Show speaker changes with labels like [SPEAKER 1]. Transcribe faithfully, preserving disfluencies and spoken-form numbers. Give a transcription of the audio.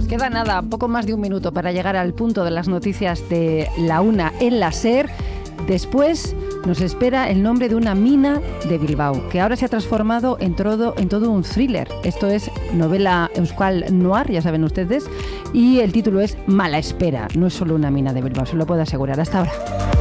[SPEAKER 1] Queda nada, poco más de un minuto para llegar al punto de las noticias de la una en la SER. Después nos espera el nombre de una mina de Bilbao, que ahora se ha transformado en todo, en todo un thriller. Esto es novela euskal noir, ya saben ustedes, y el título es Mala Espera. No es solo una mina de Bilbao, se lo puedo asegurar. Hasta ahora.